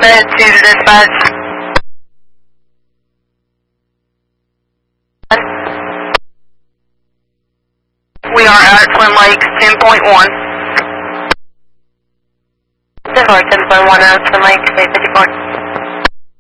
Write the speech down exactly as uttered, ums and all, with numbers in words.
ahead to dispatch. We are at Twin Lakes ten point one. ten point one at Twin Lakes, eight fifty-four.